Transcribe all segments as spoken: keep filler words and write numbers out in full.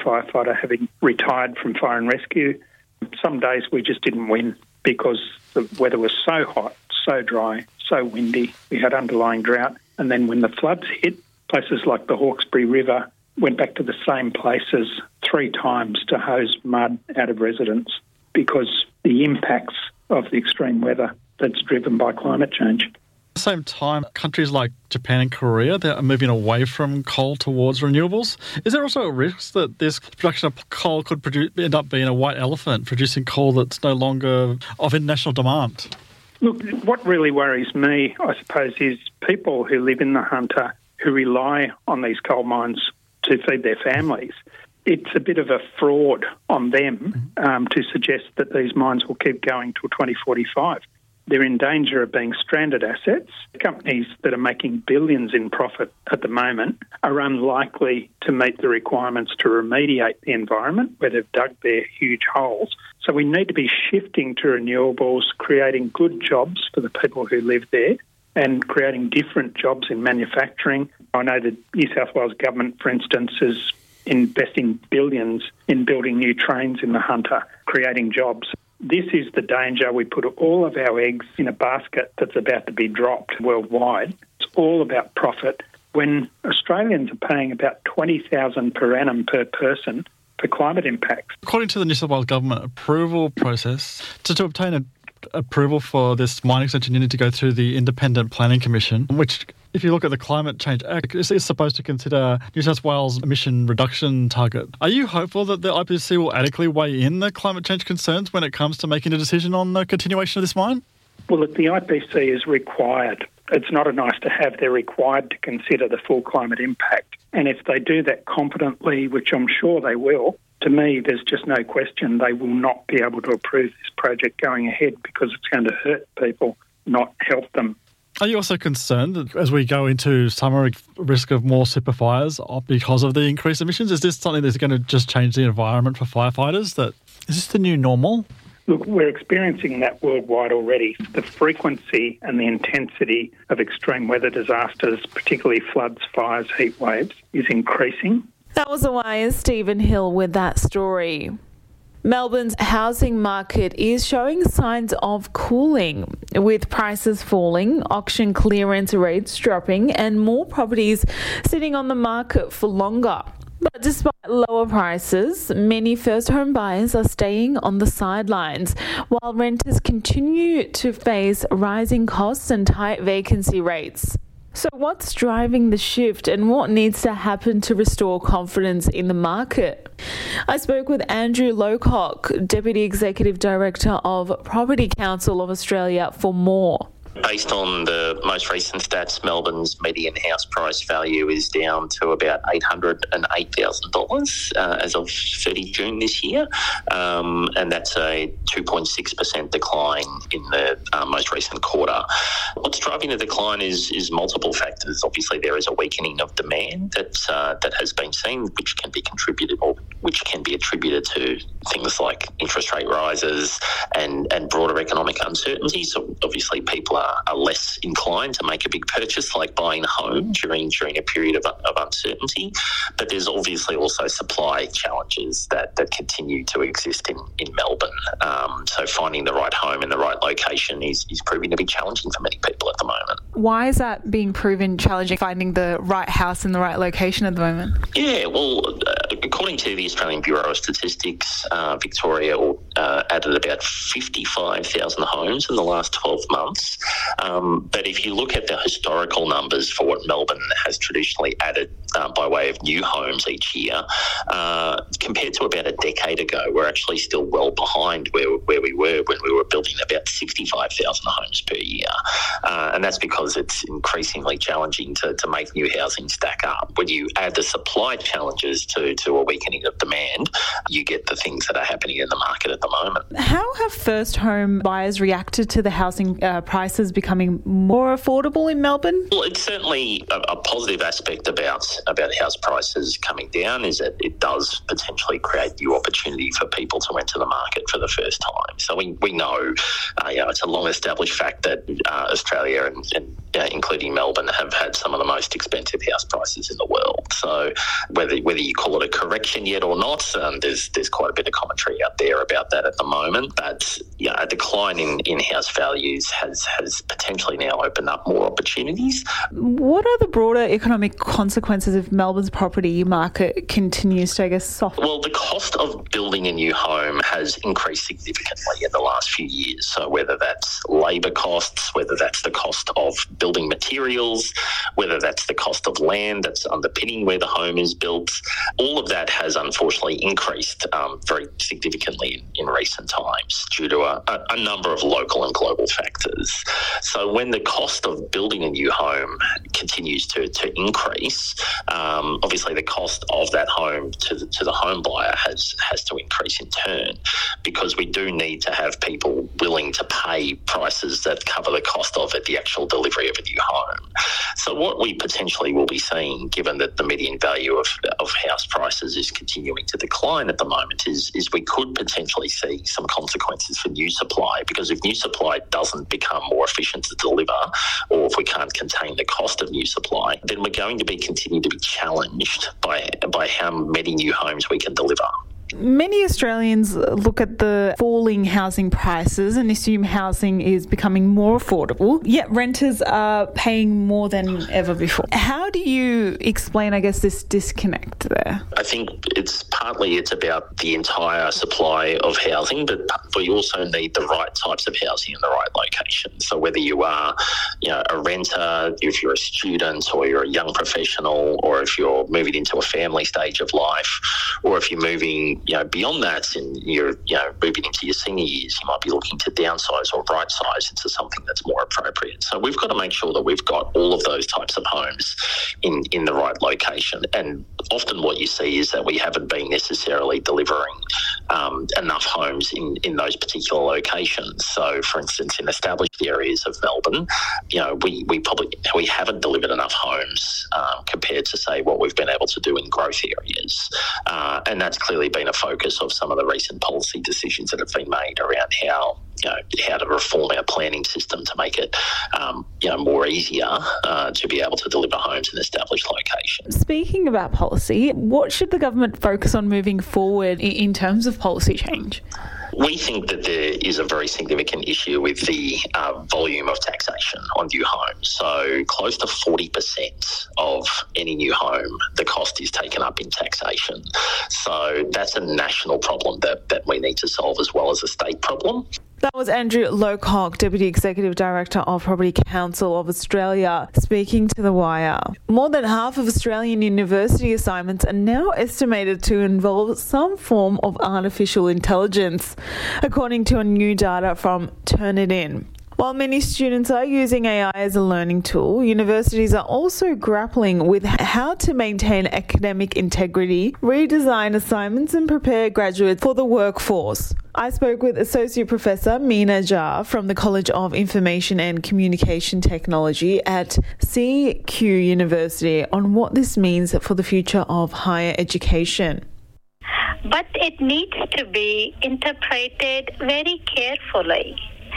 firefighter having retired from fire and rescue. Some days we just didn't win because the weather was so hot, so dry, so windy. We had underlying drought. And then when the floods hit, places like the Hawkesbury River went back to the same places three times to hose mud out of residents because the impacts of the extreme weather that's driven by climate change. At the same time, countries like Japan and Korea, they are moving away from coal towards renewables. Is there also a risk that this production of coal could produce, end up being a white elephant, producing coal that's no longer of international demand? Look, what really worries me, I suppose, is people who live in the Hunter who rely on these coal mines to feed their families. It's a bit of a fraud on them um, to suggest that these mines will keep going till twenty forty-five. They're in danger of being stranded assets. Companies that are making billions in profit at the moment are unlikely to meet the requirements to remediate the environment where they've dug their huge holes. So we need to be shifting to renewables, creating good jobs for the people who live there and creating different jobs in manufacturing. I know the New South Wales government, for instance, is investing billions in building new trains in the Hunter, creating jobs. This is the danger. We put all of our eggs in a basket that's about to be dropped worldwide. It's all about profit. When Australians are paying about twenty thousand dollars per annum per person for climate impacts. According to the New South Wales government approval process, to, to obtain a, approval for this mine extension, you need to go through the Independent Planning Commission, which, if you look at the Climate Change Act, is, is supposed to consider New South Wales emission reduction target. Are you hopeful that the I P C will adequately weigh in the climate change concerns when it comes to making a decision on the continuation of this mine? Well, look, the I P C is required. It's not a nice to have. They're required to consider the full climate impact. And if they do that competently, which I'm sure they will, to me, there's just no question they will not be able to approve this project going ahead because it's going to hurt people, not help them. Are you also concerned that as we go into summer, risk of more super fires because of the increased emissions? Is this something that's going to just change the environment for firefighters? That is this the new normal? Look, we're experiencing that worldwide already. The frequency and the intensity of extreme weather disasters, particularly floods, fires, heat waves, is increasing. That was the way Stephen Hill with that story. Melbourne's housing market is showing signs of cooling, with prices falling, auction clearance rates dropping, and more properties sitting on the market for longer. But despite lower prices, many first-home buyers are staying on the sidelines, while renters continue to face rising costs and tight vacancy rates. So what's driving the shift and what needs to happen to restore confidence in the market? I spoke with Andrew Lowcock, Deputy Executive Director of Property Council of Australia, for more. Based on the most recent stats, Melbourne's median house price value is down to about eight hundred eight thousand dollars uh, as of thirtieth of June this year, um, and that's a two point six percent decline in the uh, most recent quarter. What's driving the decline is is multiple factors. Obviously, there is a weakening of demand that uh, that has been seen, which can be contributed or which can be attributed to things like interest rate rises and, and broader economic uncertainty. So obviously, people are are less inclined to make a big purchase like buying a home during during a period of, of uncertainty. But there's obviously also supply challenges that, that continue to exist in, in Melbourne. Um, so finding the right home in the right location is, is proving to be challenging for many people at the moment. Why is that being proven challenging, finding the right house in the right location at the moment? Yeah, well, uh, according to the Australian Bureau of Statistics, uh, Victoria uh, added about fifty-five thousand homes in the last twelve months. Um, but if you look at the historical numbers for what Melbourne has traditionally added uh, by way of new homes each year, uh, compared to about a decade ago, we're actually still well behind where, where we were when we were building about sixty-five thousand homes per year. Uh, and that's because it's increasingly challenging to, to make new housing stack up. When you add the supply challenges to, to a weakening of demand, you get the things that are happening in the market at the moment. How have first home buyers reacted to the housing uh, prices becoming more affordable in Melbourne? Well, it's certainly a, a positive aspect about, about house prices coming down is that it does potentially create new opportunity for people to enter the market for the first time. So we, we know uh, you know, it's a long-established fact that uh, Australia and, and uh, including Melbourne have had some of the most expensive house prices in the world. So whether whether you call it a correction yet or not, um, there's there's quite a bit of commentary out there about that at the moment. But you know, a decline in, in house values has has potentially now opened up more opportunities. What are the broader economic consequences if Melbourne's property market continues to, I guess, soften? Well, the cost of building a new home has increased significantly in the last few years. So whether that's labour costs, whether that's the cost of building materials, whether that's the cost of land that's underpinning where the home is built, all of that has unfortunately increased um, very significantly in, in recent times due to a, a, a number of local and global factors. So when the cost of building a new home continues to, to increase, um, obviously the cost of that home to the, to the home buyer has, has to increase in turn, because we do need to have people willing to pay prices that cover the cost of it, the actual delivery of a new home. So what we potentially will be seeing, given that the median value of, of house prices is continuing to decline at the moment, is, is we could potentially see some consequences for new supply, because if new supply doesn't become more efficient to deliver, or if we can't contain the cost of new supply, then we're going to be continue to be challenged by by how many new homes we can deliver. Many Australians look at the falling housing prices and assume housing is becoming more affordable, yet renters are paying more than ever before. How do you explain, I guess, this disconnect there? I think it's partly it's about the entire supply of housing, but we also need the right types of housing in the right location. So whether you are, you know, a renter, if you're a student, or you're a young professional, or if you're moving into a family stage of life, or if you're moving, you know, beyond that and you're, you know, moving into your senior years, you might be looking to downsize or right size into something that's more appropriate. So we've got to make sure that we've got all of those types of homes in, in the right location. And often what you see is that we haven't been necessarily delivering um, enough homes in, in those particular locations. So, for instance, in established areas of Melbourne, you know, we, we probably we haven't delivered enough homes um, compared to, say, what we've been able to do in growth areas. Uh, and that's clearly been a focus of some of the recent policy decisions that have been made around how, you know, how to reform our planning system to make it, um, you know, more easier uh, to be able to deliver homes in established locations. Speaking about policy, what should the government focus on moving forward in terms of policy change? We think that there is a very significant issue with the uh, volume of taxation on new homes. So close to forty percent of any new home, the cost is taken up in taxation. So that's a national problem that, that we need to solve as well as a state problem. That was Andrew Lowcock, Deputy Executive Director of Property Council of Australia, speaking to The Wire. More than half of Australian university assignments are now estimated to involve some form of artificial intelligence, according to a new data from Turnitin. While many students are using A I as a learning tool, universities are also grappling with how to maintain academic integrity, redesign assignments and prepare graduates for the workforce. I spoke with Associate Professor Meena Jha from the College of Information and Communication Technology at C Q University on what this means for the future of higher education. But it needs to be interpreted very carefully.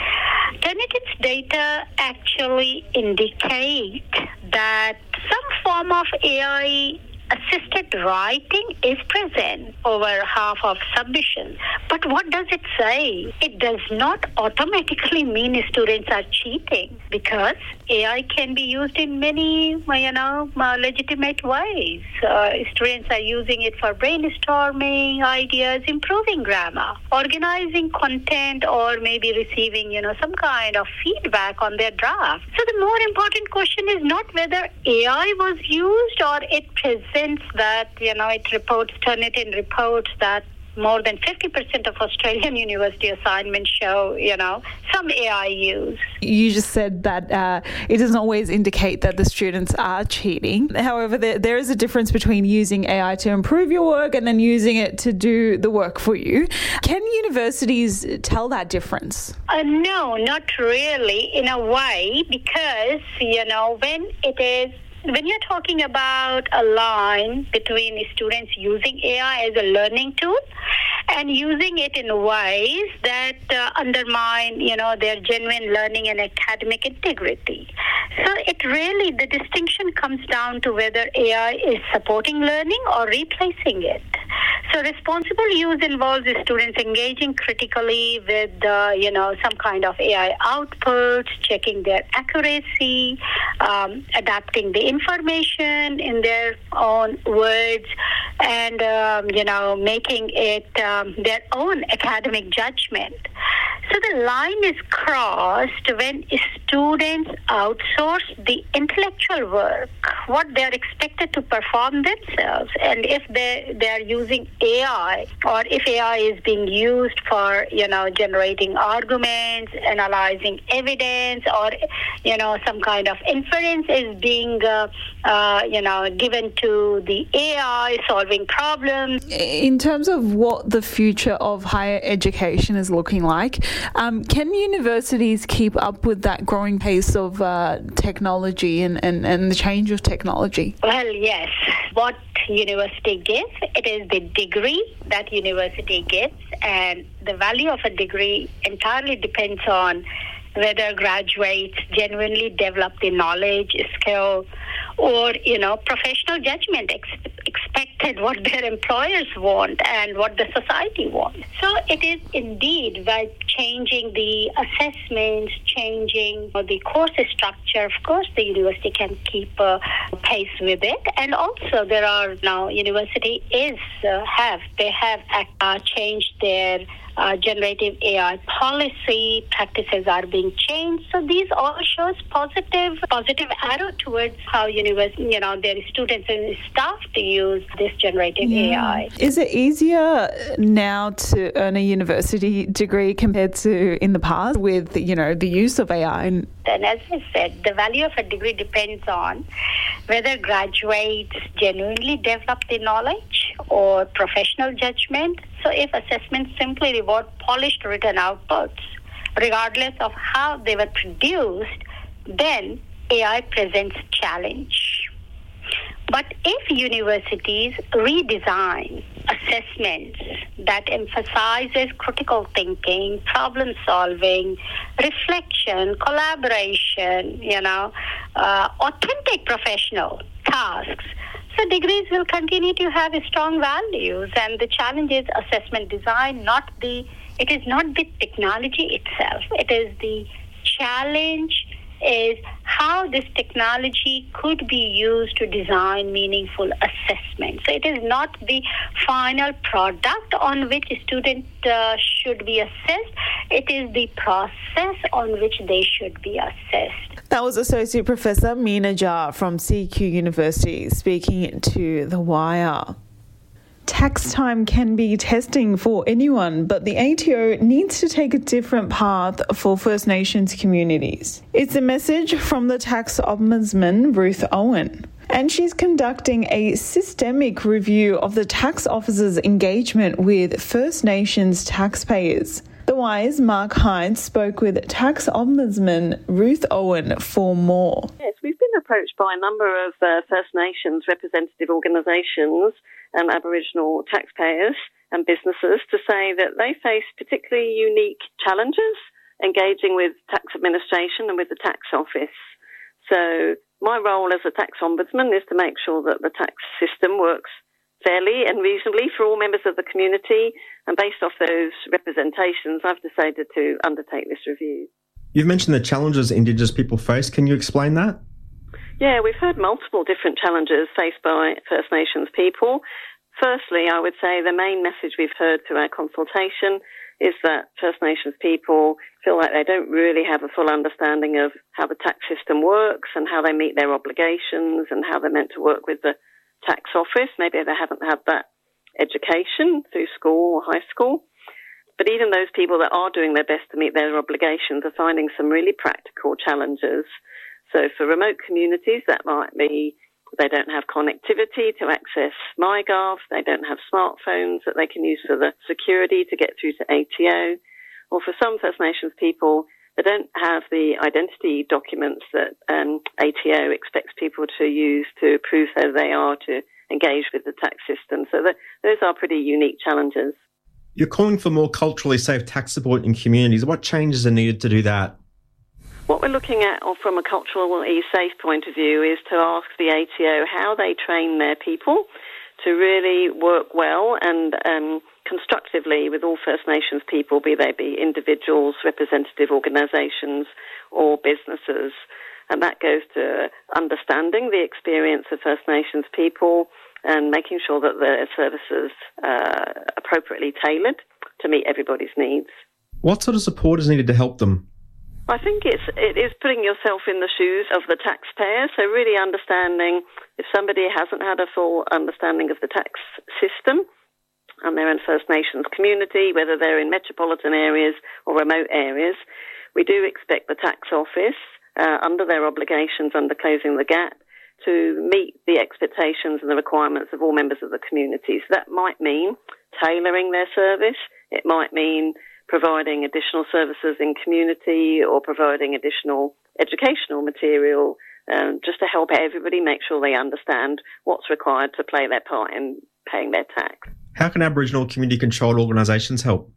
Turnitin's data actually indicate that some form of A I assisted writing is present over half of submissions. But what does it say? It does not automatically mean students are cheating, because A I can be used in many, you know, legitimate ways. Uh, students are using it for brainstorming ideas, improving grammar, organizing content, or maybe receiving, you know, some kind of feedback on their draft. So the more important question is not whether A I was used or it presents that, you know, it reports, Turnitin reports that more than fifty percent of Australian university assignments show, you know, some A I use. You just said that uh, it doesn't always indicate that the students are cheating. However, there, there is a difference between using A I to improve your work and then using it to do the work for you. Can universities tell that difference? Uh, no, not really, in a way, because, you know, when it is When you're talking about a line between students using A I as a learning tool and using it in ways that uh, undermine, you know, their genuine learning and academic integrity. So it really, the distinction comes down to whether A I is supporting learning or replacing it. So responsible use involves the students engaging critically with, uh, you know, some kind of A I outputs, checking their accuracy, um, adapting the information in their own words, and, um, you know, making it um, their own academic judgment. So the line is crossed when students outsource the intellectual work, what they are expected to perform themselves, and if they they are using A I, or if A I is being used for, you know, generating arguments, analyzing evidence, or, you know, some kind of inference is being, uh, uh, you know, given to the A I solving problems. In terms of what the future of higher education is looking like, um, can universities keep up with that growing pace of uh, technology and, and, and the change of technology? Well, yes. What university gives, it is the degree that university gives, and the value of a degree entirely depends on whether graduates genuinely develop the knowledge, skill, or, you know, professional judgment ex- expected, what their employers want and what the society wants. So it is indeed by changing the assessments, changing the course structure. Of course, the university can keep uh, pace with it. And also there are now, university is, uh, have, they have uh, changed their Uh, generative A I policy, practices are being changed. So these all shows positive, positive arrow towards how university, you know, their students and staff to use this generative yeah. A I. Is it easier now to earn a university degree compared to in the past with, you know, the use of A I? And as I said, the value of a degree depends on whether graduates genuinely develop the knowledge or professional judgment. So if assessments simply reward polished written outputs, regardless of how they were produced, then A I presents challenge. But if universities redesign assessments that emphasizes critical thinking, problem solving, reflection, collaboration, you know, uh, authentic professional tasks, so degrees will continue to have strong values, and the challenge is assessment design, not the, it is not the technology itself. It is the challenge is how this technology could be used to design meaningful assessment. So it is not the final product on which a student uh, should be assessed. It is the process on which they should be assessed. That was Associate Professor Meena Jha from C Q University speaking to The Wire. Tax time can be testing for anyone, but the A T O needs to take a different path for First Nations communities. It's a message from the Tax Ombudsman, Ruth Owen. And she's conducting a systemic review of the tax office's engagement with First Nations taxpayers. The Wire's Mark Hyde spoke with Tax Ombudsman Ruth Owen for more. Yes, we've been approached by a number of uh, First Nations representative organisations and Aboriginal taxpayers and businesses to say that they face particularly unique challenges engaging with tax administration and with the tax office. So my role as a tax ombudsman is to make sure that the tax system works fairly and reasonably for all members of the community, and based off those representations, I've decided to undertake this review. You've mentioned the challenges Indigenous people face. Can you explain that? Yeah, we've heard multiple different challenges faced by First Nations people. Firstly, I would say the main message we've heard through our consultation is that First Nations people feel like they don't really have a full understanding of how the tax system works and how they meet their obligations and how they're meant to work with the tax office. Maybe they haven't had that education through school or high school. But even those people that are doing their best to meet their obligations are finding some really practical challenges. So for remote communities, that might be they don't have connectivity to access MyGov, they don't have smartphones that they can use for the security to get through to A T O. Or for some First Nations people, they don't have the identity documents that um, A T O expects people to use to prove who they are to engage with the tax system. So that, those are pretty unique challenges. You're calling for more culturally safe tax support in communities. What changes are needed to do that? What we're looking at from a culturally safe point of view is to ask the A T O how they train their people to really work well and um, constructively with all First Nations people, be they be individuals, representative organisations or businesses. And that goes to understanding the experience of First Nations people and making sure that the services are appropriately tailored to meet everybody's needs. What sort of support is needed to help them? I think it's, it is putting yourself in the shoes of the taxpayer, so really understanding if somebody hasn't had a full understanding of the tax system and they're in First Nations community, whether they're in metropolitan areas or remote areas, we do expect the tax office, uh, under their obligations under Closing the Gap, to meet the expectations and the requirements of all members of the community. So that might mean tailoring their service. It might mean providing additional services in community or providing additional educational material um, just to help everybody make sure they understand what's required to play their part in paying their tax. How can Aboriginal community-controlled organisations help?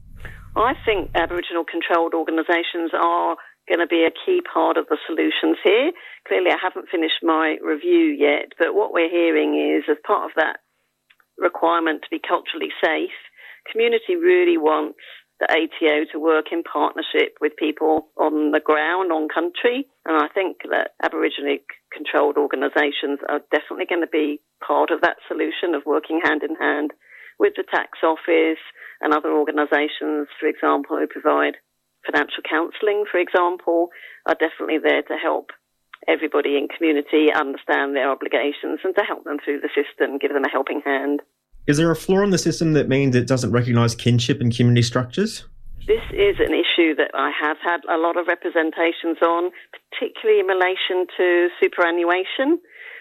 I think Aboriginal controlled organisations are going to be a key part of the solutions here. Clearly, I haven't finished my review yet, but what we're hearing is, as part of that requirement to be culturally safe, community really wants the A T O to work in partnership with people on the ground, on country, and I think that Aboriginally controlled organisations are definitely going to be part of that solution of working hand in hand with the tax office and other organisations, for example, who provide financial counselling, for example, are definitely there to help everybody in community understand their obligations and to help them through the system, give them a helping hand. Is there a flaw in the system that means it doesn't recognise kinship and community structures? This is an issue that I have had a lot of representations on, particularly in relation to superannuation.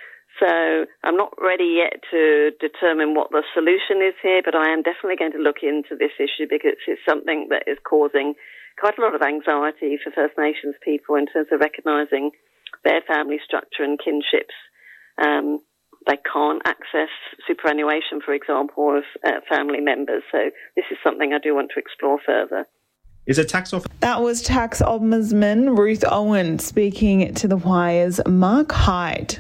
So I'm not ready yet to determine what the solution is here, but I am definitely going to look into this issue because it's something that is causing quite a lot of anxiety for First Nations people in terms of recognising their family structure and kinships. Um, they can't access superannuation, for example, of uh, family members. So this is something I do want to explore further. Is a tax office? That was Tax Ombudsman Ruth Owen speaking to The Wire's Mark Hyde.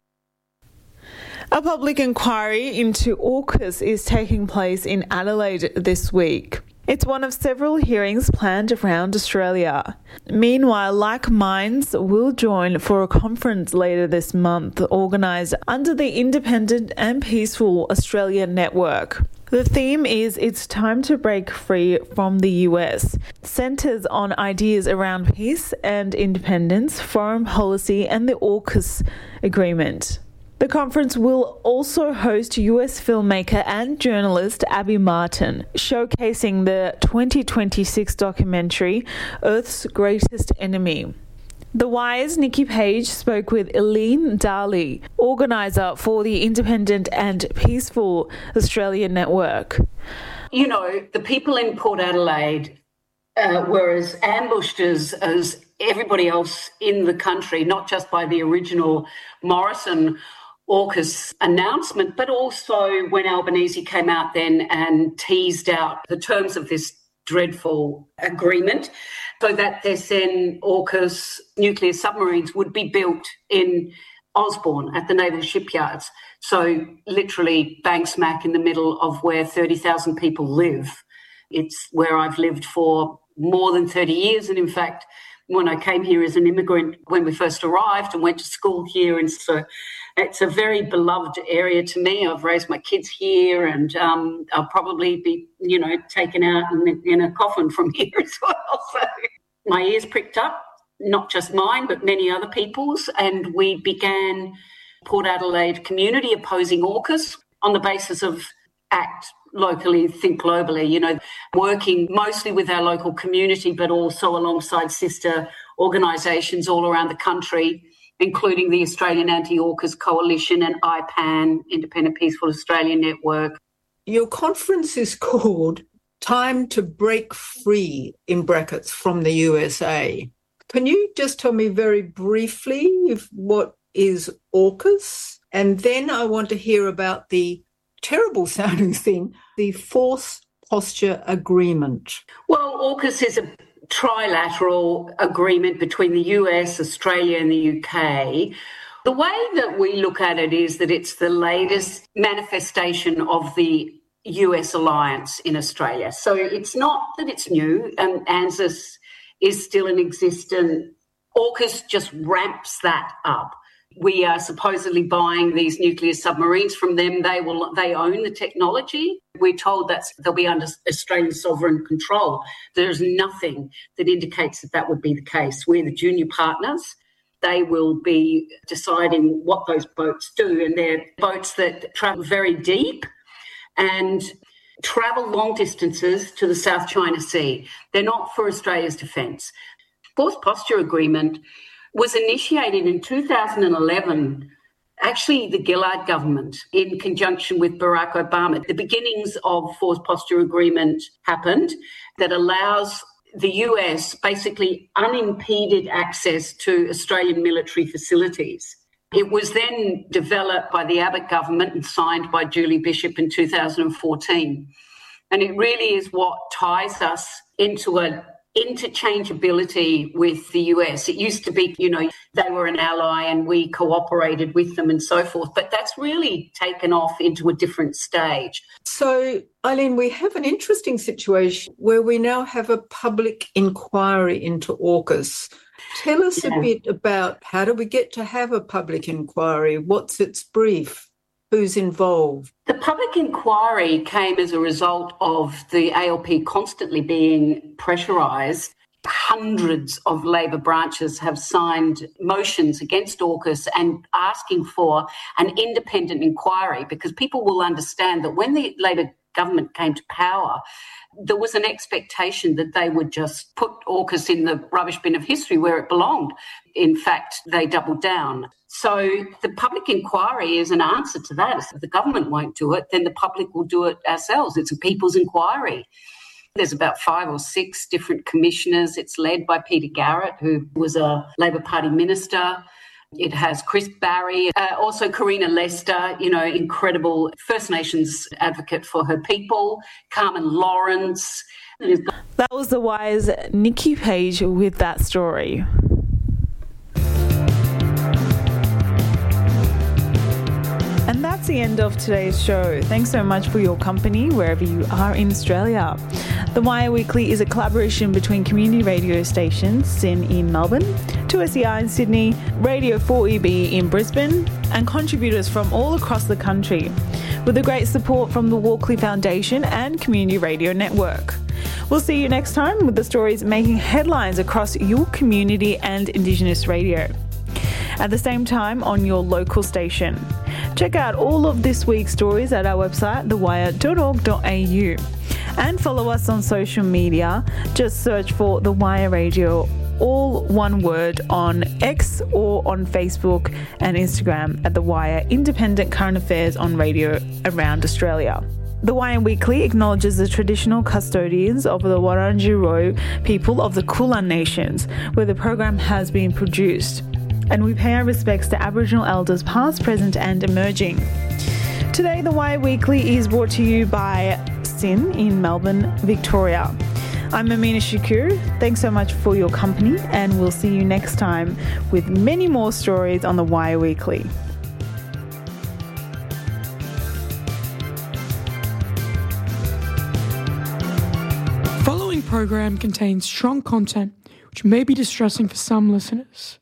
A public inquiry into AUKUS is taking place in Adelaide this week. It's one of several hearings planned around Australia. Meanwhile, Like Minds will join for a conference later this month organised under the Independent and Peaceful Australia Network. The theme is It's Time to Break Free from the U S, centres on ideas around peace and independence, foreign policy and the AUKUS agreement. The conference will also host U S filmmaker and journalist Abby Martin, showcasing the twenty twenty-six documentary Earth's Greatest Enemy. The Wire's Nikki Page spoke with Eileen Darley, organiser for the Independent and Peaceful Australia Network. You know, the people in Port Adelaide uh, were as ambushed as, as everybody else in the country, not just by the original Morrison AUKUS announcement, but also when Albanese came out then and teased out the terms of this dreadful agreement so that their then AUKUS nuclear submarines would be built in Osborne at the naval shipyards. So literally bang smack in the middle of where thirty thousand people live. It's where I've lived for more than thirty years. And in fact, when I came here as an immigrant, when we first arrived and went to school here, and so it's a very beloved area to me. I've raised my kids here, and um, I'll probably be, you know, taken out in, in a coffin from here as well. So my ears pricked up, not just mine, but many other people's, and we began Port Adelaide community opposing AUKUS on the basis of act locally, think globally, you know, working mostly with our local community, but also alongside sister organisations all around the country, including the Australian Anti-AUKUS Coalition and I PAN, Independent Peaceful Australia Network. Your conference is called Time to Break Free, in brackets, from the U S A. Can you just tell me very briefly if what is AUKUS? And then I want to hear about the terrible sounding thing, the Force posture agreement? Well, AUKUS is a trilateral agreement between the U S, Australia and the U K. The way that we look at it is that it's the latest manifestation of the U S alliance in Australia. So it's not that it's new, and ANZUS is still in existence. AUKUS just ramps that up. We are supposedly buying these nuclear submarines from them. They will. They own the technology. We're told that they'll be under Australian sovereign control. There's nothing that indicates that that would be the case. We're the junior partners. They will be deciding what those boats do, and they're boats that travel very deep and travel long distances to the South China Sea. They're not for Australia's defence. Force Posture Agreement was initiated in two thousand eleven, actually the Gillard government, in conjunction with Barack Obama. The beginnings of Force Posture Agreement happened that allows the U S basically unimpeded access to Australian military facilities. It was then developed by the Abbott government and signed by Julie Bishop in two thousand fourteen. And it really is what ties us into a interchangeability with the U S. It used to be, you know, they were an ally and we cooperated with them and so forth, but that's really taken off into a different stage. So, Eileen, we have an interesting situation where we now have a public inquiry into AUKUS. Tell us yeah. a bit about how do we get to have a public inquiry? What's its brief? Who's involved? The public inquiry came as a result of the A L P constantly being pressurised. Hundreds of Labor branches have signed motions against AUKUS and asking for an independent inquiry, because people will understand that when the Labor government came to power, there was an expectation that they would just put AUKUS in the rubbish bin of history where it belonged. In fact, they doubled down. So the public inquiry is an answer to that. If the government won't do it, then the public will do it ourselves. It's a people's inquiry. There's about five or six different commissioners. It's led by Peter Garrett, who was a Labor Party minister. It has Chris Barry, uh, also Karina Lester, you know, incredible First Nations advocate for her people, Carmen Lawrence. That was the Wire's Nikki Page with that story. And that's the end of today's show. Thanks so much for your company wherever you are in Australia. The Wire Weekly is a collaboration between community radio stations SYN in Melbourne, two S E R in Sydney, Radio four E B in Brisbane, and contributors from all across the country, with the great support from the Walkley Foundation and Community Radio Network. We'll see you next time with the stories making headlines across your community and Indigenous radio. At the same time on your local station. Check out all of this week's stories at our website, the wire dot org dot a u. And follow us on social media. Just search for The Wire Radio, all one word, on X or on Facebook and Instagram at The Wire Independent Current Affairs on radio around Australia. The Wire Weekly acknowledges the traditional custodians of the Wurundjeri people of the Kulin Nations, where the program has been produced. And we pay our respects to Aboriginal elders past, present and emerging. Today, The Wire Weekly is brought to you by SYN in Melbourne, Victoria. I'm Amina Shakur. Thanks so much for your company, and we'll see you next time with many more stories on The Wire Weekly. The following program contains strong content which may be distressing for some listeners.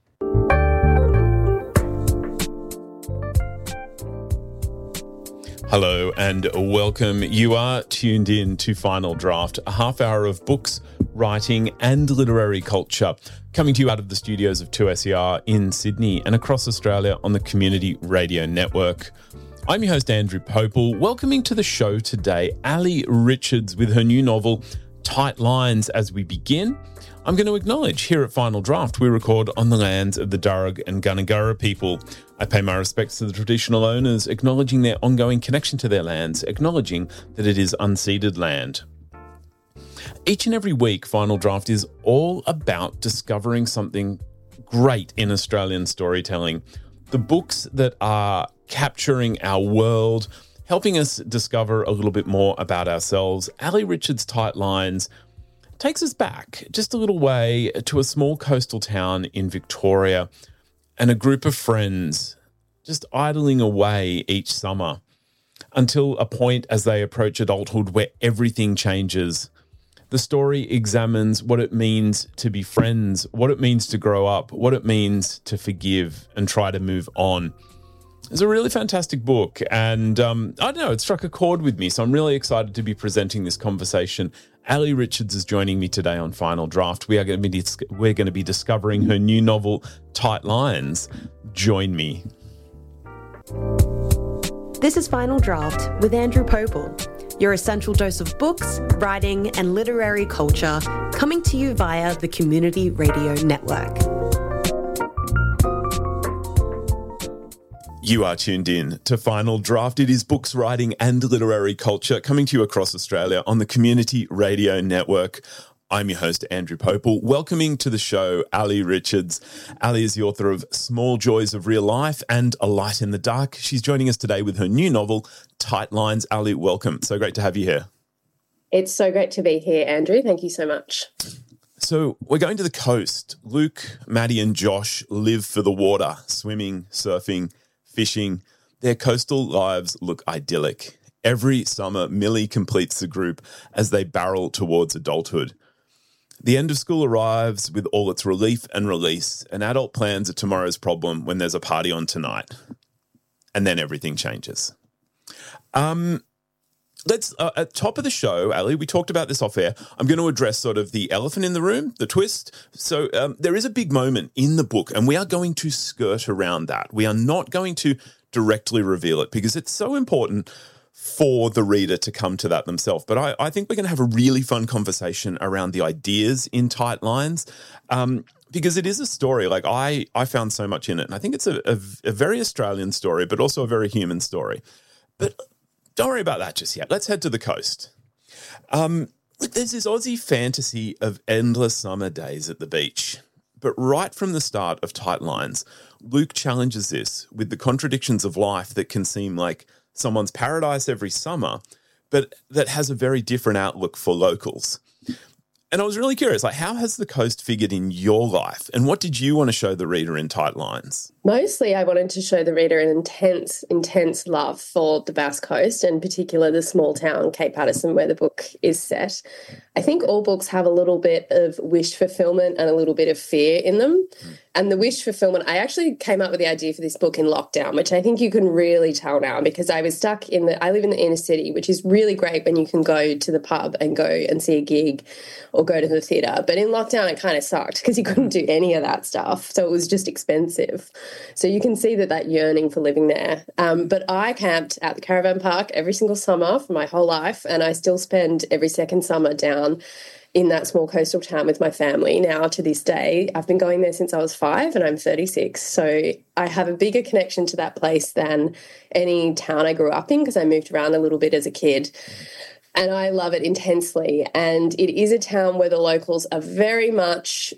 Hello and welcome. You are tuned in to Final Draft, a half hour of books, writing and literary culture, coming to you out of the studios of two S E R in Sydney and across Australia on the Community Radio Network. I'm your host, Andrew Popel, welcoming to the show today Ali Richards with her new novel, Tight Lines. As we begin, I'm going to acknowledge here at Final Draft, we record on the lands of the Darug and Gundungurra people. I pay my respects to the traditional owners, acknowledging their ongoing connection to their lands, acknowledging that it is unceded land. Each and every week, Final Draft is all about discovering something great in Australian storytelling. The books that are capturing our world, Helping us discover a little bit more about ourselves, Ali Richards' Tight Lines takes us back just a little way to a small coastal town in Victoria and a group of friends just idling away each summer until a point as they approach adulthood where everything changes. The story examines what it means to be friends, what it means to grow up, what it means to forgive and try to move on. It's a really fantastic book, and um, I don't know, it struck a chord with me, so I'm really excited to be presenting this conversation. Ali Richards is joining me today on Final Draft. We are going to be dis- we're going to be discovering her new novel, Tight Lines. Join me. This is Final Draft with Andrew Popel, your essential dose of books, writing, and literary culture, coming to you via the Community Radio Network. You are tuned in to Final Draft. It is books, writing and literary culture coming to you across Australia on the Community Radio Network. I'm your host, Andrew Popel, welcoming to the show Ali Richards. Ali is the author of Small Joys of Real Life and A Light in the Dark. She's joining us today with her new novel, Tight Lines. Ali, welcome. So great to have you here. It's so great to be here, Andrew. Thank you so much. So we're going to the coast. Luke, Maddie and Josh live for the water, swimming, surfing, fishing. Their coastal lives look idyllic. Every summer, Millie completes the group as they barrel towards adulthood. The end of school arrives with all its relief and release. An adult plans a tomorrow's problem when there's a party on tonight. And then everything changes. Um, let's, uh, at top of the show, Ali, we talked about this off air. I'm going to address sort of the elephant in the room, the twist. So um, there is a big moment in the book, and we are going to skirt around that. We are not going to directly reveal it because it's so important for the reader to come to that themselves. But I, I think we're going to have a really fun conversation around the ideas in Tight Lines um, because it is a story. Like I, I found so much in it. And I think it's a, a, a very Australian story, but also a very human story. But don't worry about that just yet. Let's head to the coast. Um, there's this Aussie fantasy of endless summer days at the beach. But right from the start of Tight Lines, Luke challenges this with the contradictions of life that can seem like someone's paradise every summer, but that has a very different outlook for locals. And I was really curious, like, how has the coast figured in your life? And what did you want to show the reader in Tight Lines? Mostly I wanted to show the reader an intense, intense love for the Bass Coast, and in particular the small town Cape Paterson where the book is set. I think all books have a little bit of wish fulfillment and a little bit of fear in them. Mm. And the wish fulfillment, I actually came up with the idea for this book in lockdown, which I think you can really tell now because I was stuck in the, I live in the inner city, which is really great when you can go to the pub and go and see a gig or go to the theatre. But in lockdown, it kind of sucked because you couldn't do any of that stuff. So it was just expensive. So you can see that that yearning for living there. Um, but I camped at the caravan park every single summer for my whole life, and I still spend every second summer down in that small coastal town with my family now to this day. I've been going there since I was five and I'm thirty-six. So I have a bigger connection to that place than any town I grew up in because I moved around a little bit as a kid. And I love it intensely. And it is a town where the locals are very much...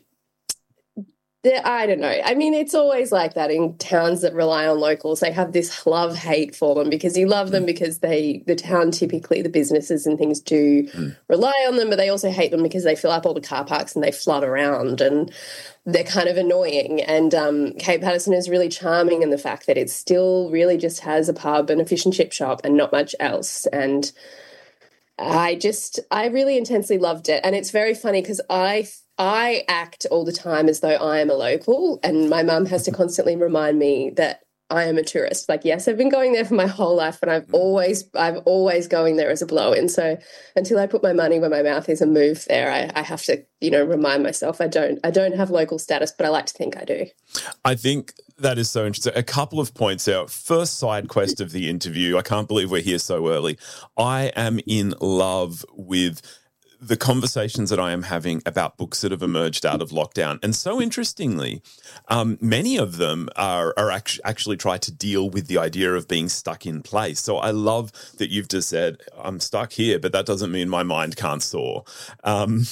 I don't know. I mean, it's always like that in towns that rely on locals. They have this love-hate for them because you love them because they, the town typically, the businesses and things do mm. rely on them, but they also hate them because they fill up all the car parks and they flood around and they're kind of annoying. And um, Cape Paterson is really charming in the fact that it still really just has a pub and a fish and chip shop and not much else. And I just, I really intensely loved it. And it's very funny because I... I act all the time as though I am a local, and my mum has to constantly remind me that I am a tourist. Like, yes, I've been going there for my whole life, but I've always, I've always going there as a blow-in. So until I put my money where my mouth is and move there, I, I have to, you know, remind myself I don't, I don't have local status, but I like to think I do. I think that is so interesting. A couple of points out. First side quest of the interview. I can't believe we're here so early. I am in love with the conversations that I am having about books that have emerged out of lockdown. And so interestingly, um, many of them are, are actually, actually try to deal with the idea of being stuck in place. So I love that you've just said, I'm stuck here, but that doesn't mean my mind can't soar. Um,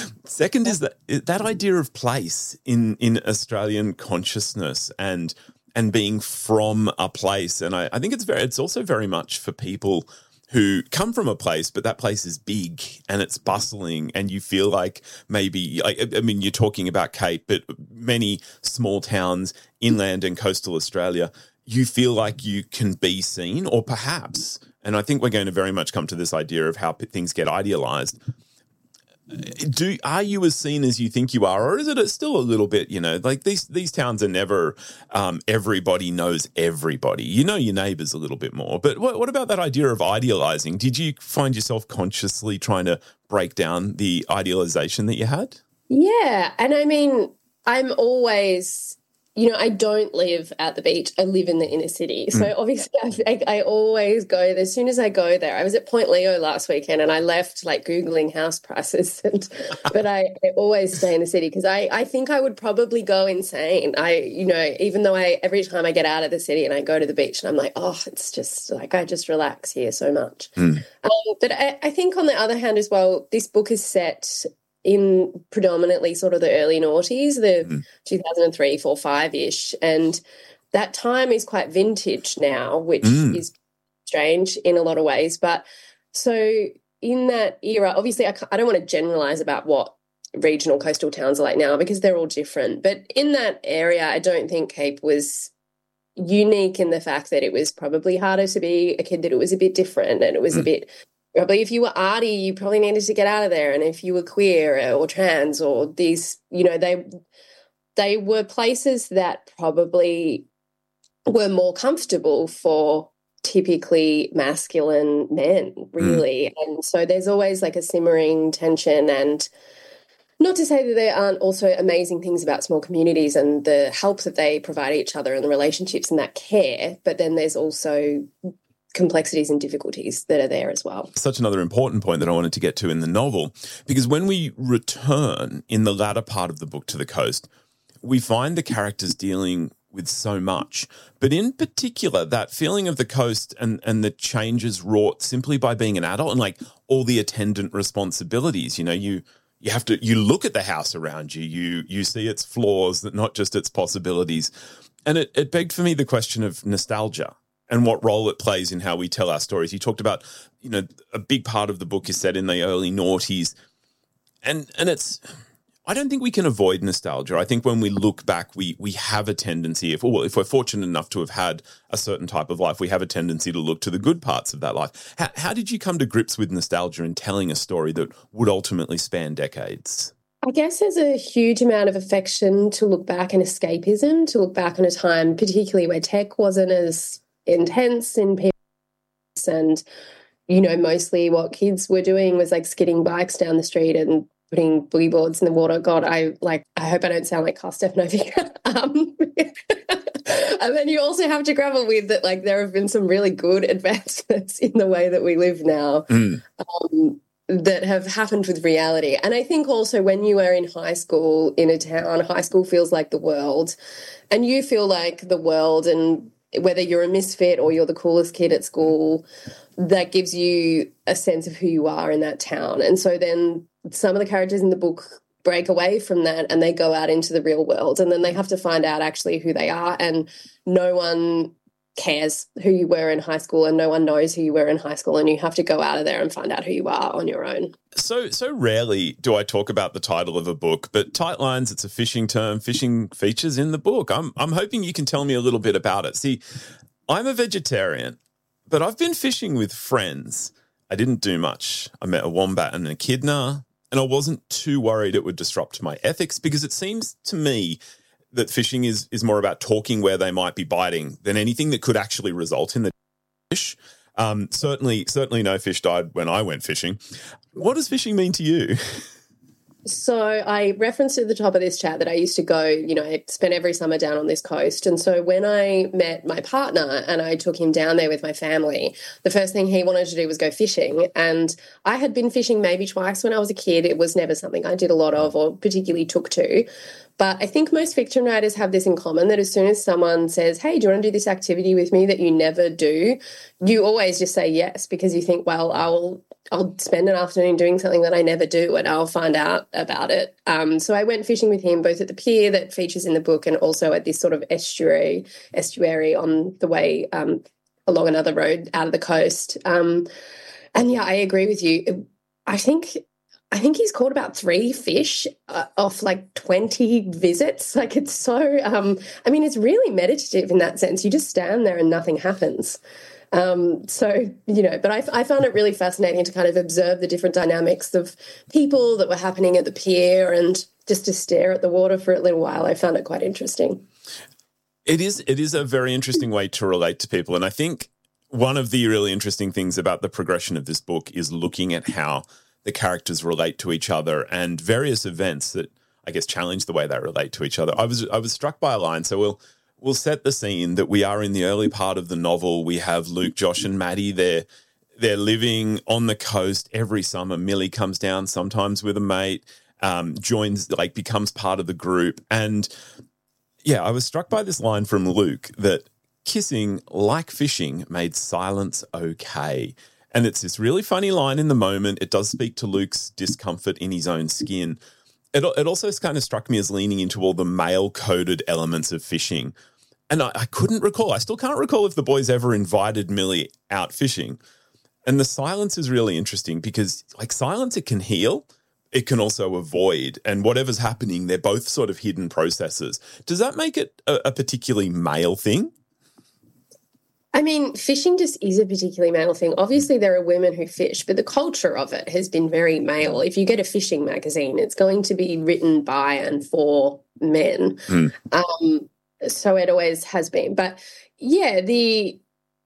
second is that that idea of place in, in Australian consciousness and and being from a place. And I, I think it's very, it's also very much for people who come from a place, but that place is big and it's bustling, and you feel like maybe, like, I mean, you're talking about Cape, but many small towns, inland and coastal Australia, you feel like you can be seen, or perhaps, and I think we're going to very much come to this idea of how things get idealized. Do are you as seen as you think you are, or is it still a little bit, you know, like these these towns are never um, everybody knows everybody. You know your neighbours a little bit more. But what, what about that idea of idealising? Did you find yourself consciously trying to break down the idealisation that you had? Yeah, and I mean, I'm always, you know, I don't live at the beach. I live in the inner city. So mm. obviously I, I always go, as soon as I go there, I was at Point Leo last weekend and I left like Googling house prices. And, but I, I always stay in the city because I, I think I would probably go insane. I, you know, even though I, every time I get out of the city and I go to the beach and I'm like, oh, it's just like, I just relax here so much. Mm. Um, but I, I think on the other hand as well, this book is set in predominantly sort of the early noughties, the mm. two thousand three, four, five-ish. And that time is quite vintage now, which mm. is strange in a lot of ways. But so in that era, obviously I, I don't want to generalise about what regional coastal towns are like now because they're all different. But in that area, I don't think Cape was unique in the fact that it was probably harder to be a kid, that it was a bit different and it was mm. a bit... Probably if you were arty, you probably needed to get out of there. And if you were queer or trans or these, you know, they they were places that probably were more comfortable for typically masculine men, really. Mm. And so there's always like a simmering tension, and not to say that there aren't also amazing things about small communities and the help that they provide each other and the relationships and that care, but then there's also complexities and difficulties that are there as well. Such another important point that I wanted to get to in the novel, because when we return in the latter part of the book to the coast, we find the characters dealing with so much, but in particular that feeling of the coast and, and the changes wrought simply by being an adult and like all the attendant responsibilities. You know, you you have to, you look at the house around you, you you see its flaws, not just its possibilities. And it, it begged for me the question of nostalgia and what role it plays in how we tell our stories. You talked about, you know, a big part of the book is set in the early noughties. And and it's, I don't think we can avoid nostalgia. I think when we look back, we we have a tendency, if, well, if we're fortunate enough to have had a certain type of life, we have a tendency to look to the good parts of that life. How, how did you come to grips with nostalgia in telling a story that would ultimately span decades? I guess there's a huge amount of affection to look back and escapism, to look back on a time particularly where tech wasn't as intense in people, and you know, mostly what kids were doing was like skidding bikes down the street and putting boogie boards in the water. God, I like I hope I don't sound like Carl Stefanovic. um, and then you also have to grapple with that, like there have been some really good advancements in the way that we live now mm. um, that have happened with reality. And I think also when you are in high school in a town, high school feels like the world, and you feel like the world, and whether you're a misfit or you're the coolest kid at school, that gives you a sense of who you are in that town. And so then some of the characters in the book break away from that and they go out into the real world, and then they have to find out actually who they are, and no one cares who you were in high school and no one knows who you were in high school, and you have to go out of there and find out who you are on your own. So so rarely do I talk about the title of a book, but Tight Lines, it's a fishing term. Fishing features in the book. I'm I'm hoping you can tell me a little bit about it. See, I'm a vegetarian, but I've been fishing with friends. I didn't do much. I met a wombat and an echidna, and I wasn't too worried it would disrupt my ethics, because it seems to me that fishing is is more about talking where they might be biting than anything that could actually result in the fish. Um, certainly, certainly no fish died when I went fishing. What does fishing mean to you? So I referenced at the top of this chat that I used to go, you know, I spent every summer down on this coast. And so when I met my partner and I took him down there with my family, the first thing he wanted to do was go fishing. And I had been fishing maybe twice when I was a kid. It was never something I did a lot of or particularly took to. But I think most fiction writers have this in common, that as soon as someone says, hey, do you want to do this activity with me that you never do, you always just say yes, because you think, well, I'll I'll spend an afternoon doing something that I never do, and I'll find out about it. Um, so I went fishing with him both at the pier that features in the book and also at this sort of estuary estuary on the way um, along another road out of the coast. Um, and yeah, I agree with you. I think I think he's caught about three fish uh, off like twenty visits. Like it's so, um, I mean, it's really meditative in that sense. You just stand there and nothing happens. Um, so, you know, but I, I found it really fascinating to kind of observe the different dynamics of people that were happening at the pier and just to stare at the water for a little while. I found it quite interesting. It is, it is a very interesting way to relate to people. And I think one of the really interesting things about the progression of this book is looking at how the characters relate to each other and various events that I guess challenge the way they relate to each other. I was, I was struck by a line. So we'll, We'll set the scene that we are in the early part of the novel. We have Luke, Josh and Maddie. They're, they're living on the coast every summer. Millie comes down sometimes with a mate, um, joins, like becomes part of the group. And yeah, I was struck by this line from Luke that kissing, like fishing, made silence okay. And it's this really funny line in the moment. It does speak to Luke's discomfort in his own skin. It, it also kind of struck me as leaning into all the male-coded elements of fishing. And I, I couldn't recall, I still can't recall if the boys ever invited Millie out fishing. And the silence is really interesting because, like, silence, it can heal, it can also avoid. And whatever's happening, they're both sort of hidden processes. Does that make it a, a particularly male thing? I mean, fishing just is a particularly male thing. Obviously, there are women who fish, but the culture of it has been very male. If you get a fishing magazine, it's going to be written by and for men. Mm. Um, so it always has been. But yeah, the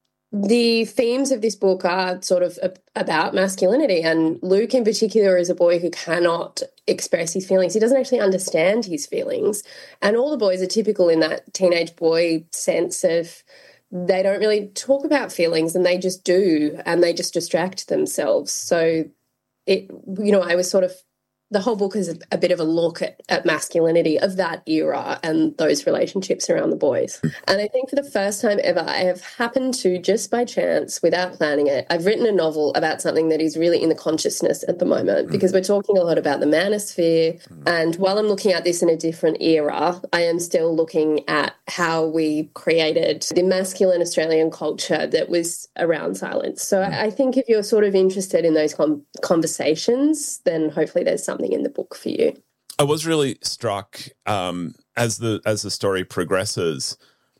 the themes of this book are sort of about masculinity. And Luke in particular is a boy who cannot express his feelings. He doesn't actually understand his feelings. And all the boys are typical in that teenage boy sense of they don't really talk about feelings and they just do and they just distract themselves. So, it, you know, I was sort of, the whole book is a, a bit of a look at, at masculinity of that era and those relationships around the boys. And I think for the first time ever, I have happened to, just by chance, without planning it, I've written a novel about something that is really in the consciousness at the moment because we're talking a lot about the manosphere. And while I'm looking at this in a different era, I am still looking at how we created the masculine Australian culture that was around silence. So I, I think if you're sort of interested in those com- conversations, then hopefully there's something in the book for you. I was really struck um, as the as the story progresses,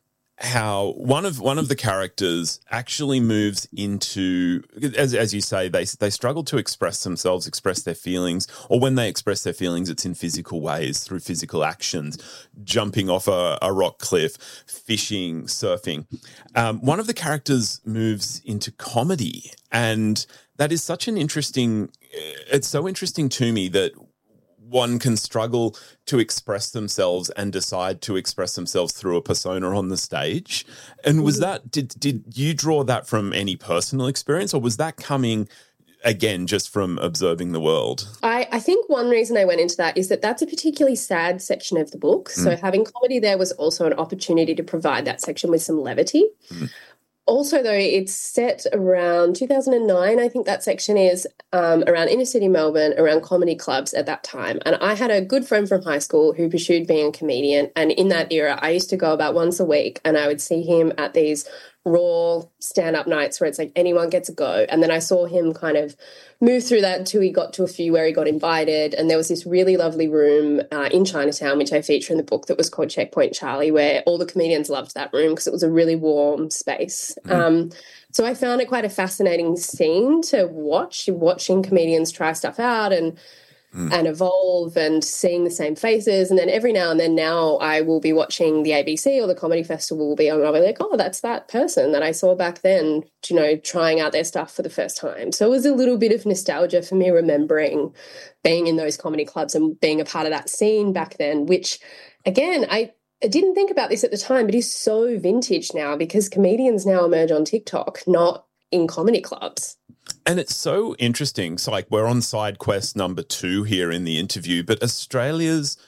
how one of one of the characters actually moves into, as as you say, they they struggle to express themselves, express their feelings, or when they express their feelings, it's in physical ways, through physical actions, jumping off a, a rock cliff, fishing, surfing. Um, one of the characters moves into comedy, and that is such an interesting, it's so interesting to me that one can struggle to express themselves and decide to express themselves through a persona on the stage. And was that, did did you draw that from any personal experience, or was that coming, again, just from observing the world? I, I think one reason I went into that is that that's a particularly sad section of the book. So mm. having comedy there was also an opportunity to provide that section with some levity. Mm. Also, though, it's set around two thousand nine, I think that section is, um, around inner city Melbourne, around comedy clubs at that time. And I had a good friend from high school who pursued being a comedian. And in that era, I used to go about once a week and I would see him at these raw stand-up nights where it's like anyone gets a go. And then I saw him kind of move through that until he got to a few where he got invited. And there was this really lovely room uh, in Chinatown, which I feature in the book, that was called Checkpoint Charlie, where all the comedians loved that room because it was a really warm space. Mm. Um, so I found it quite a fascinating scene to watch, watching comedians try stuff out and Mm. and evolve and seeing the same faces. And then every now and then now I will be watching the A B C or the Comedy Festival will be on and I'll be like, oh, that's that person that I saw back then, you know, trying out their stuff for the first time. So it was a little bit of nostalgia for me, remembering being in those comedy clubs and being a part of that scene back then, which, again, I, I didn't think about this at the time, but is so vintage now because comedians now emerge on TikTok, not in comedy clubs. And it's so interesting. So, like, we're on side quest number two here in the interview, but Australia's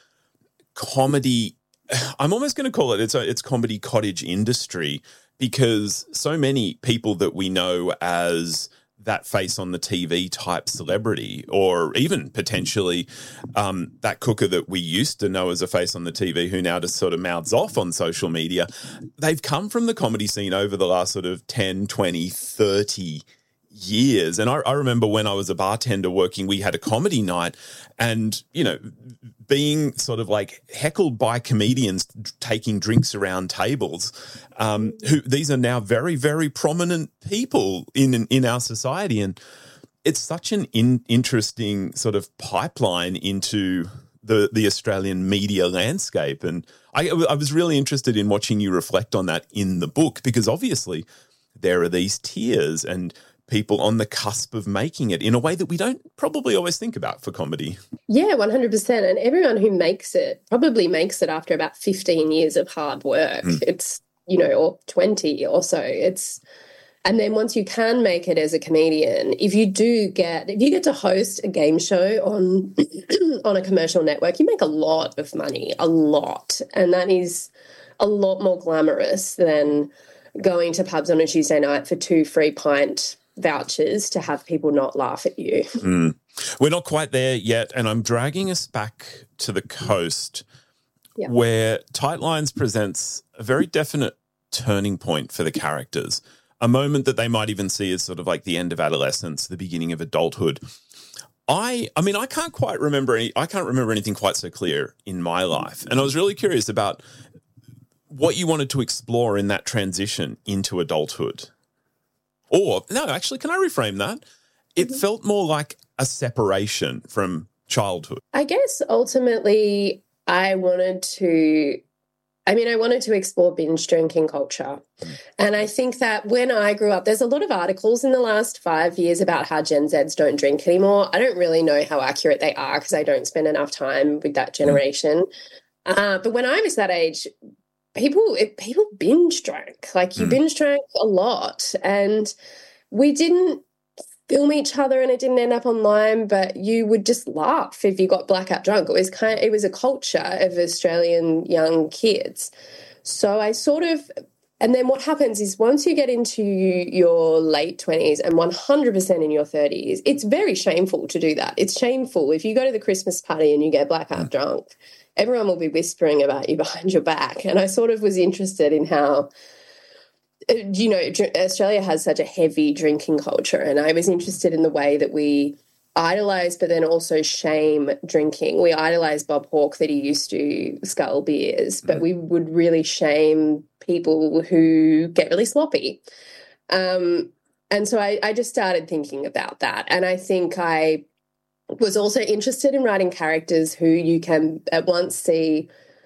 comedy, I'm almost going to call it, it's a, it's comedy cottage industry, because so many people that we know as that face on the T V type celebrity, or even potentially um, that cooker that we used to know as a face on the T V who now just sort of mouths off on social media. They've come from the comedy scene over the last sort of ten, twenty, thirty years. And I, I remember when I was a bartender working, we had a comedy night and, you know, being sort of like heckled by comedians taking drinks around tables, um, who these are now very, very prominent people in in our society. And it's such an in, interesting sort of pipeline into the, the Australian media landscape. And I, I was really interested in watching you reflect on that in the book, because obviously there are these tiers and people on the cusp of making it in a way that we don't probably always think about for comedy. Yeah, one hundred percent. And everyone who makes it probably makes it after about fifteen years of hard work. Mm. It's, you know, or twenty or so. It's, and then once you can make it as a comedian, if you do get, if you get to host a game show on, on a commercial network, you make a lot of money, a lot. And that is a lot more glamorous than going to pubs on a Tuesday night for two free pint vouchers to have people not laugh at you. Mm. We're not quite there yet, and I'm dragging us back to the coast, yeah, where Tight Lines presents a very definite turning point for the characters, a moment that they might even see as sort of like the end of adolescence, the beginning of adulthood. I I mean, I can't quite remember any, I can't remember anything quite so clear in my life, and I was really curious about what you wanted to explore in that transition into adulthood. Or, no, actually, can I reframe that? It mm-hmm. felt more like a separation from childhood. I guess ultimately I wanted to, I mean, I wanted to explore binge drinking culture. Mm. And I think that when I grew up, there's a lot of articles in the last five years about how Gen Zs don't drink anymore. I don't really know how accurate they are because I don't spend enough time with that generation. Mm. Uh, but when I was that age, People it, people binge drank, like you mm. binge drank a lot, and we didn't film each other and it didn't end up online, but you would just laugh if you got blackout drunk. It was kind of, it was a culture of Australian young kids. So I sort of, and then what happens is once you get into your late twenties and one hundred percent in your thirties, it's very shameful to do that. It's shameful if you go to the Christmas party and you get blackout mm. drunk. Everyone will be whispering about you behind your back. And I sort of was interested in how, you know, Australia has such a heavy drinking culture. And I was interested in the way that we idolise but then also shame drinking. We idolise Bob Hawke that he used to scull beers, but we would really shame people who get really sloppy. Um, and so I, I just started thinking about that. And I think I was also interested in writing characters who you can at once see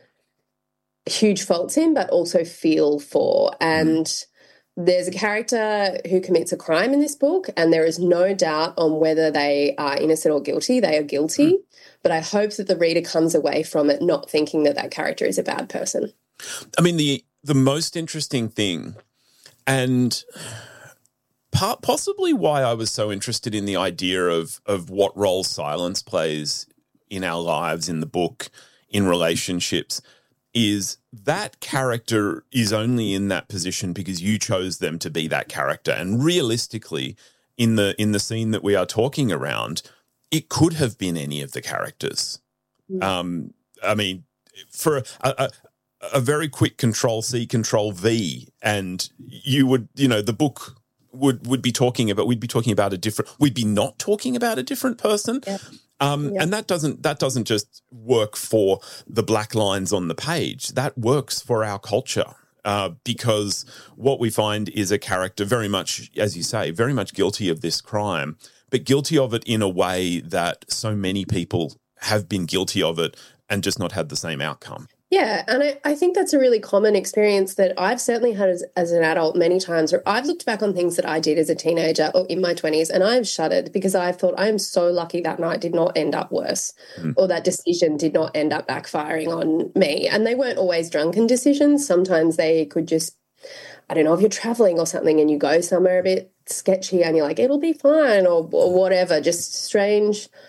huge faults in but also feel for. And there's a character who commits a crime in this book and there is no doubt on whether they are innocent or guilty. They are guilty. Mm. But I hope that the reader comes away from it not thinking that that character is a bad person. I mean, the the most interesting thing, and part, possibly why I was so interested in the idea of of what role silence plays in our lives, in the book, in relationships, is that character is only in that position because you chose them to be that character. And realistically, in the in the scene that we are talking around, it could have been any of the characters. Mm. Um, I mean, for a, a, a very quick Control C, Control V, and you would, you know, the book would would be talking about, we'd be talking about a different, we'd be not talking about a different person. Yep. Um, yep. And that doesn't that doesn't just work for the black lines on the page. That works for our culture uh, because what we find is a character very much, as you say, very much guilty of this crime, but guilty of it in a way that so many people have been guilty of it and just not had the same outcome. Yeah, and I, I think that's a really common experience that I've certainly had as, as an adult many times where I've looked back on things that I did as a teenager or in my twenties and I've shuddered because I've thought I am so lucky that night did not end up worse mm. or that decision did not end up backfiring on me. And they weren't always drunken decisions. Sometimes they could just, I don't know, if you're traveling or something and you go somewhere a bit sketchy and you're like, it'll be fine or, or whatever, just strange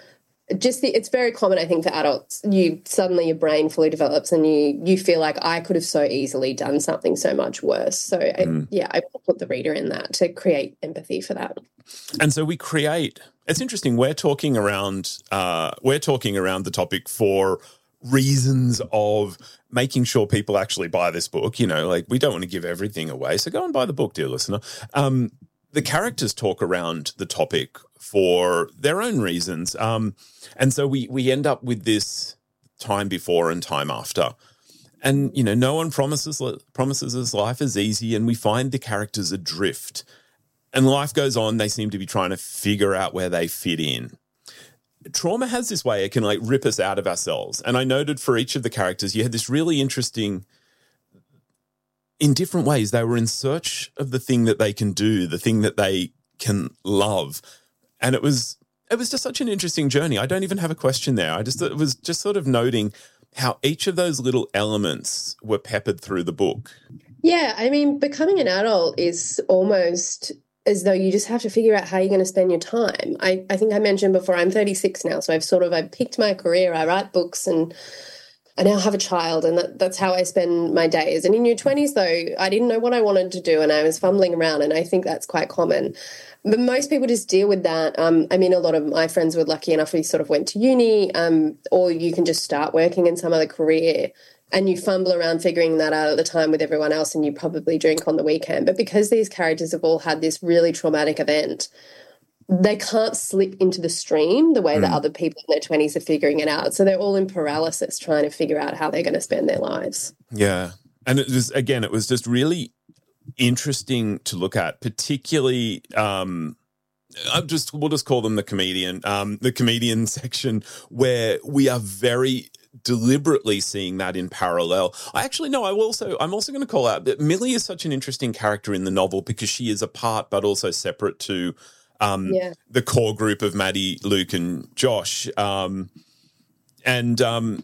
just the, it's very common, I think, for adults. You suddenly your brain fully develops and you you feel like I could have so easily done something so much worse. So mm. I, yeah, I put the reader in that to create empathy for that. And so we create. It's interesting. We're talking around. Uh, we're talking around the topic for reasons of making sure people actually buy this book. You know, like we don't want to give everything away, so go and buy the book, dear listener. Um, the characters talk around the topic for their own reasons. Um, and so we we end up with this time before and time after. And, you know, no one promises promises us life is easy, and we find the characters adrift. And life goes on, they seem to be trying to figure out where they fit in. Trauma has this way, it can like rip us out of ourselves. And I noted for each of the characters, you had this really interesting, in different ways, they were in search of the thing that they can do, the thing that they can love. And it was it was just such an interesting journey. I don't even have a question there. I just it was just sort of noting how each of those little elements were peppered through the book. Yeah, I mean, becoming an adult is almost as though you just have to figure out how you're going to spend your time. I, I think I mentioned before, I'm thirty-six now, so I've sort of, I've picked my career, I write books and I now have a child, and that, that's how I spend my days. And in your twenties, though, I didn't know what I wanted to do and I was fumbling around, and I think that's quite common. But most people just deal with that. Um, I mean, a lot of my friends were lucky enough we sort of went to uni, um, or you can just start working in some other career and you fumble around figuring that out at the time with everyone else, and you probably drink on the weekend. But because these characters have all had this really traumatic event, they can't slip into the stream the way mm. that other people in their twenties are figuring it out. So they're all in paralysis trying to figure out how they're going to spend their lives. Yeah. And it was, again, it was just really interesting to look at, particularly um, I just we'll just call them the comedian, um, the comedian section, where we are very deliberately seeing that in parallel. I actually no, I will also I'm also going to call out that Millie is such an interesting character in the novel because she is apart but also separate to um, yeah. the core group of Maddie, Luke, and Josh, um, and um,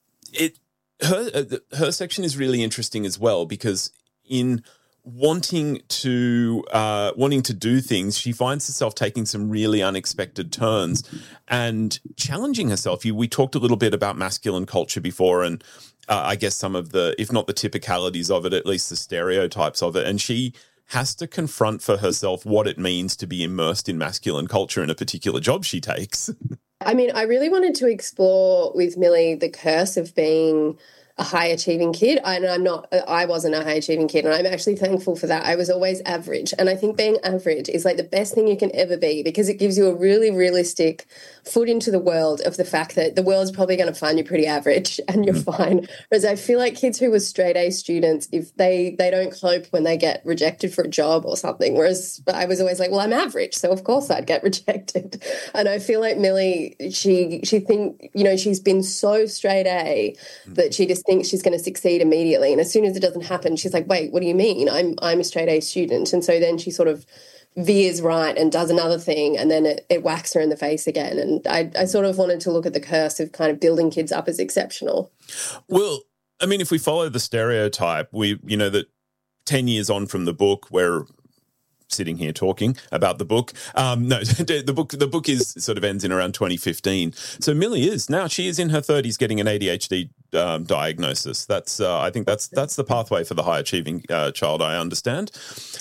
it her her section is really interesting as well because in wanting to uh, wanting to do things, she finds herself taking some really unexpected turns and challenging herself. You, we talked a little bit about masculine culture before, and uh, I guess some of the, if not the typicalities of it, at least the stereotypes of it. And she has to confront for herself what it means to be immersed in masculine culture in a particular job she takes. I mean, I really wanted to explore with Millie the curse of being a high-achieving kid. I, and I'm not, I wasn't a high-achieving kid, and I'm actually thankful for that. I was always average, and I think being average is like the best thing you can ever be because it gives you a really realistic foot into the world of the fact that the world's probably going to find you pretty average and you're fine. Whereas I feel like kids who were straight-A students, if they, they don't cope when they get rejected for a job or something, whereas I was always like, well, I'm average, so of course I'd get rejected. And I feel like Millie, she, she think, you know, she's been so straight-A that she just thinks she's going to succeed immediately, and as soon as it doesn't happen, she's like, wait, what do you mean? I'm I'm a straight A student. And so then she sort of veers right and does another thing, and then it, it whacks her in the face again. And I, I sort of wanted to look at the curse of kind of building kids up as exceptional. Well, I mean, if we follow the stereotype, we, you know, that ten years on from the book, we're sitting here talking about the book. Um, no, the book the book is sort of ends in around twenty fifteen. So Millie is now she is in her thirties getting an A D H D um, diagnosis. That's uh, I think that's that's the pathway for the high achieving uh, child. I understand.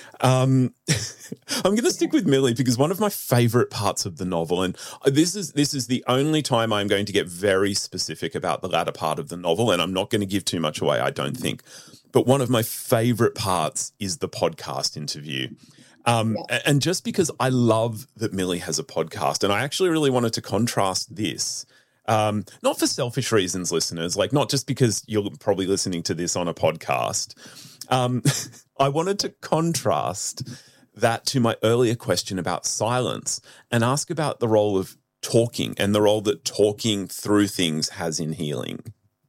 Um, I'm going to stick with Millie because one of my favorite parts of the novel, and this is this is the only time I'm going to get very specific about the latter part of the novel, and I'm not going to give too much away, I don't think. But one of my favorite parts is the podcast interview. Um, yeah. And just because I love that Millie has a podcast, and I actually really wanted to contrast this, um, not for selfish reasons, listeners, like not just because you're probably listening to this on a podcast. Um, I wanted to contrast that to my earlier question about silence and ask about the role of talking and the role that talking through things has in healing.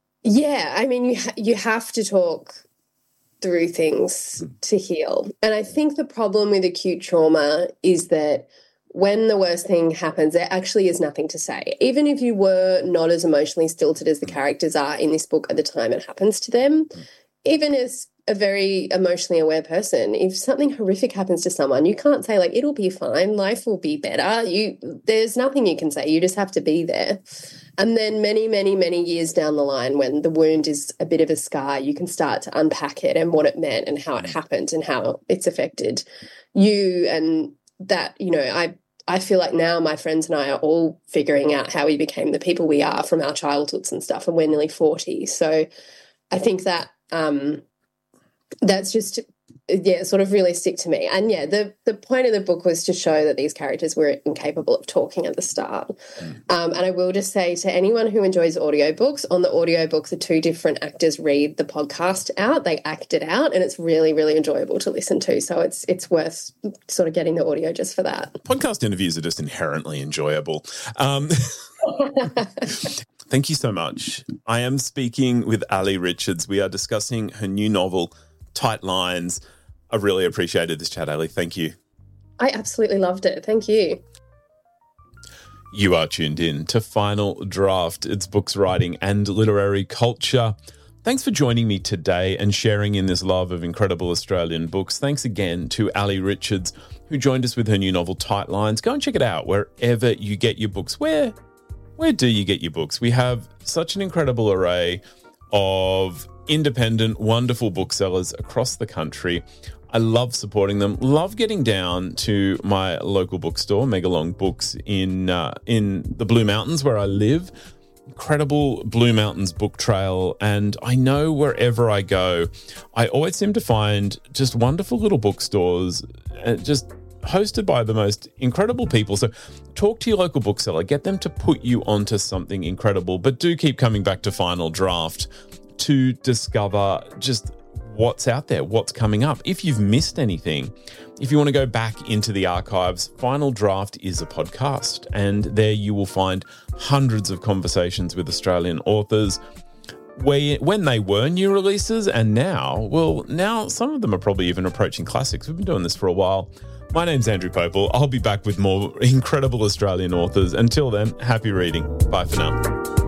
Yeah, I mean, you ha- you have to talk through things to heal. And I think the problem with acute trauma is that when the worst thing happens, there actually is nothing to say. Even if you were not as emotionally stilted as the characters are in this book at the time it happens to them, even as a very emotionally aware person. If something horrific happens to someone, you can't say like, it'll be fine, life will be better. You, there's nothing you can say. You just have to be there. And then many, many, many years down the line, when the wound is a bit of a scar, you can start to unpack it and what it meant and how it happened and how it's affected you. And that, you know, I, I feel like now my friends and I are all figuring out how we became the people we are from our childhoods and stuff, and we're nearly forty. So I think that um, that's just, yeah, sort of really stick to me. And, yeah, the, the point of the book was to show that these characters were incapable of talking at the start. Mm. Um, and I will just say to anyone who enjoys audiobooks, on the audiobook, the two different actors read the podcast out. They act it out, and it's really, really enjoyable to listen to. So it's it's worth sort of getting the audio just for that. Podcast interviews are just inherently enjoyable. Um Thank you so much. I am speaking with Ali Richards. We are discussing her new novel, Tight Lines. I really appreciated this chat, Ali. Thank you. I absolutely loved it. Thank you. You are tuned in to Final Draft. It's books, writing and literary culture. Thanks for joining me today and sharing in this love of incredible Australian books. Thanks again to Ali Richards, who joined us with her new novel, Tight Lines. Go and check it out wherever you get your books. Where, where do you get your books? We have such an incredible array of independent, wonderful booksellers across the country. I love supporting them. Love getting down to my local bookstore, Megalong Books, in uh, in the Blue Mountains where I live. Incredible Blue Mountains book trail. And I know wherever I go, I always seem to find just wonderful little bookstores, uh, just hosted by the most incredible people. So talk to your local bookseller, get them to put you onto something incredible, but do keep coming back to Final Draft to discover just what's out there, what's coming up. If you've missed anything, if you want to go back into the archives, Final Draft is a podcast, and there you will find hundreds of conversations with Australian authors where, when they were new releases, and now, well, now some of them are probably even approaching classics. We've been doing this for a while. My name's Andrew Popel. I'll be back with more incredible Australian authors. Until then, happy reading. Bye for now.